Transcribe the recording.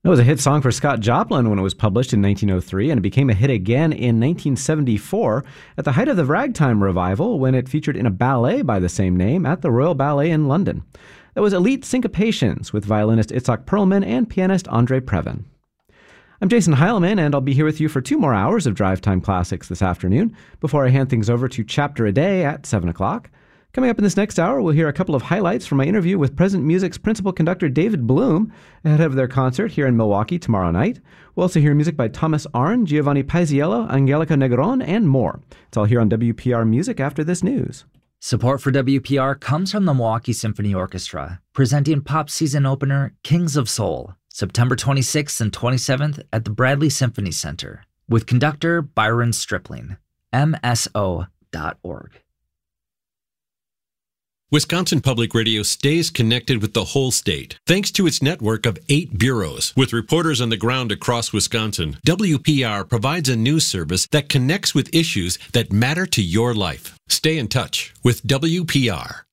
It was a hit song for Scott Joplin when it was published in 1903, and it became a hit again in 1974 at the height of the ragtime revival when it featured in a ballet by the same name at the Royal Ballet in London. That was Elite Syncopations with violinist Itzhak Perlman and pianist Andre Previn. I'm Jason Heilman, and I'll be here with you for 2 more hours of Drive Time Classics this afternoon before I hand things over to Chapter a Day at 7 o'clock. Coming up in this next hour, we'll hear a couple of highlights from my interview with Present Music's principal conductor David Bloom ahead of their concert here in Milwaukee tomorrow night. We'll also hear music by Thomas Arne, Giovanni Paisiello, Angelica Negron, and more. It's all here on WPR Music after this news. Support for WPR comes from the Milwaukee Symphony Orchestra, presenting pop season opener Kings of Soul, September 26th and 27th at the Bradley Symphony Center, with conductor Byron Stripling, mso.org. Wisconsin Public Radio stays connected with the whole state thanks to its network of 8 bureaus. With reporters on the ground across Wisconsin, WPR provides a news service that connects with issues that matter to your life. Stay in touch with WPR.